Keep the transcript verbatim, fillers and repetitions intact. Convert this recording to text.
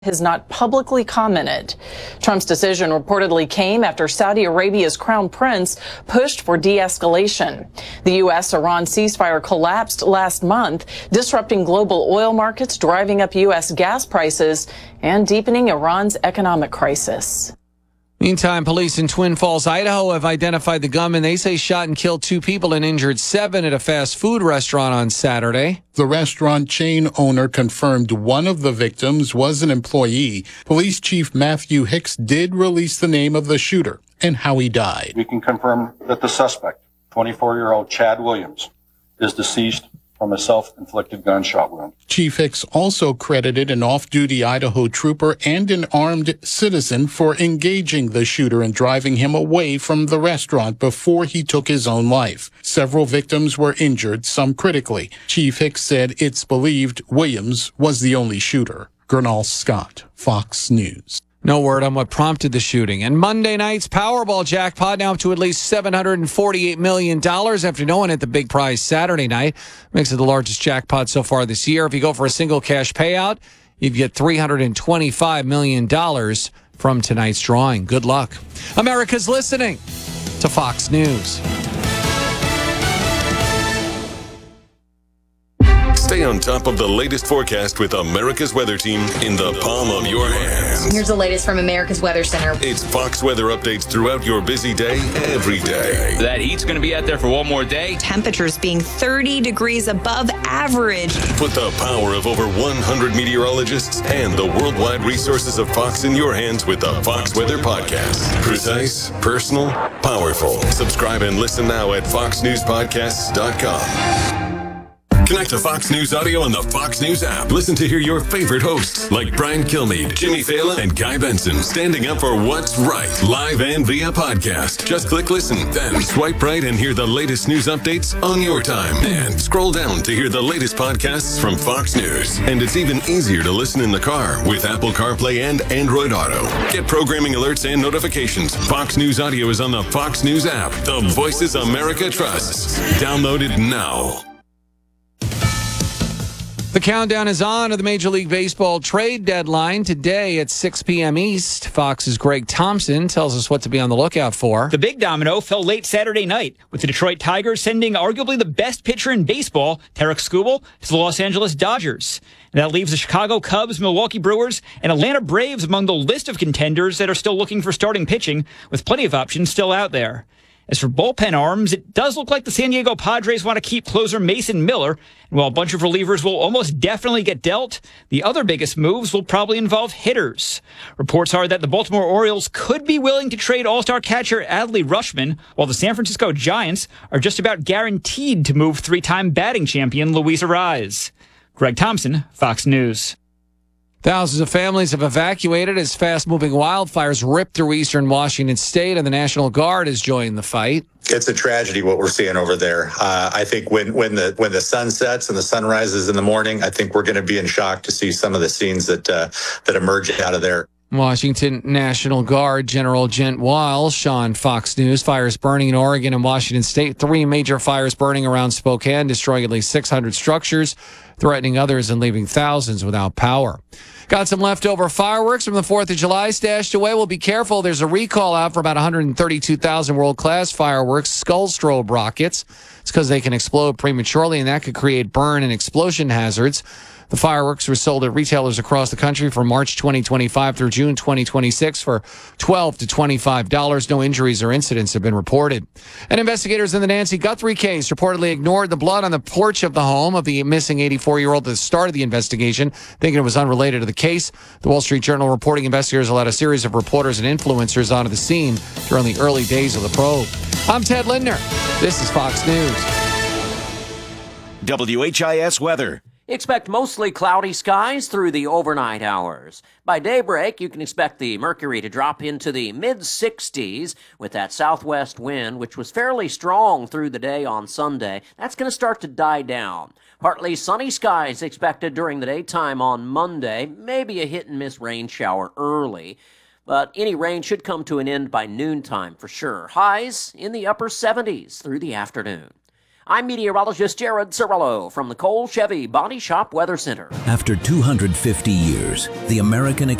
has not publicly commented. Trump's decision reportedly came after Saudi Arabia's crown prince pushed for de-escalation. The U S Iran ceasefire collapsed last month, disrupting global oil markets, driving up U S gas prices, and deepening Iran's economic crisis. Meantime, police in Twin Falls, Idaho have identified the gunman they say shot and killed two people and injured seven at a fast food restaurant on Saturday. The restaurant chain owner confirmed one of the victims was an employee. Police Chief Matthew Hicks did release the name of the shooter and how he died. We can confirm that the suspect, twenty-four-year-old Chad Williams, is deceased from a self-inflicted gunshot wound. Chief Hicks also credited an off-duty Idaho trooper and an armed citizen for engaging the shooter and driving him away from the restaurant before he took his own life. Several victims were injured, some critically. Chief Hicks said it's believed Williams was the only shooter. Gernal Scott, Fox News. No word on what prompted the shooting. And Monday night's Powerball jackpot now up to at least seven hundred forty-eight million dollars after no one hit the big prize Saturday night. Makes it the largest jackpot so far this year. If you go for a single cash payout, you get three hundred twenty-five million dollars from tonight's drawing. Good luck. America's listening to Fox News. Stay on top of the latest forecast with America's Weather Team in the palm of your hands. Here's the latest from America's Weather Center. It's Fox weather updates throughout your busy day, every day. That heat's going to be out there for one more day. Temperatures being thirty degrees above average. Put the power of over one hundred meteorologists and the worldwide resources of Fox in your hands with the Fox Weather Podcast. Precise, personal, powerful. Subscribe and listen now at fox news podcasts dot com. Connect to Fox News Audio on the Fox News app. Listen to hear your favorite hosts like Brian Kilmeade, Jimmy Fallon, and Guy Benson standing up for what's right, live and via podcast. Just click listen, then swipe right and hear the latest news updates on your time. And scroll down to hear the latest podcasts from Fox News. And it's even easier to listen in the car with Apple CarPlay and Android Auto. Get programming alerts and notifications. Fox News Audio is on the Fox News app. The voices America trusts. Download it now. The countdown is on to the Major League Baseball trade deadline today at six p.m. East. Fox's Greg Thompson tells us what to be on the lookout for. The big domino fell late Saturday night with the Detroit Tigers sending arguably the best pitcher in baseball, Tarek Skubal, to the Los Angeles Dodgers. And that leaves the Chicago Cubs, Milwaukee Brewers, and Atlanta Braves among the list of contenders that are still looking for starting pitching, with plenty of options still out there. As for bullpen arms, it does look like the San Diego Padres want to keep closer Mason Miller. And while a bunch of relievers will almost definitely get dealt, the other biggest moves will probably involve hitters. Reports are that the Baltimore Orioles could be willing to trade all-star catcher Adley Rutschman, while the San Francisco Giants are just about guaranteed to move three-time batting champion Luis Arraez. Greg Thompson, Fox News. Thousands of families have evacuated as fast-moving wildfires rip through eastern Washington state, and the National Guard has joined the fight. It's a tragedy what we're seeing over there. Uh, I think when when the when the sun sets and the sun rises in the morning, I think we're going to be in shock to see some of the scenes that uh, that emerge out of there. Washington National Guard General Gent Wiles, Sean, Fox News. Fires burning in Oregon and Washington state. Three major fires burning around Spokane, destroying at least six hundred structures, threatening others and leaving thousands without power. Got some leftover fireworks from the fourth of July stashed away. Well, be careful. There's a recall out for about one hundred thirty-two thousand world-class fireworks, skull strobe rockets. It's because they can explode prematurely, and that could create burn and explosion hazards. The fireworks were sold at retailers across the country from March twenty twenty-five through June twenty twenty-six for twelve to twenty-five dollars. No injuries or incidents have been reported. And investigators in the Nancy Guthrie case reportedly ignored the blood on the porch of the home of the missing eighty-four-year-old at the start of the investigation, thinking it was unrelated to the case. The Wall Street Journal reporting investigators allowed a series of reporters and influencers onto the scene during the early days of the probe. I'm Ted Lindner. This is Fox News. W H I S weather. Expect mostly cloudy skies through the overnight hours. By daybreak, you can expect the mercury to drop into the mid sixties with that southwest wind, which was fairly strong through the day on Sunday. That's going to start to die down. Partly sunny skies expected during the daytime on Monday, maybe a hit-and-miss rain shower early. But any rain should come to an end by noontime for sure. Highs in the upper seventies through the afternoon. I'm meteorologist Jared Cirillo from the Cole Chevy Body Shop Weather Center. After two hundred fifty years, the American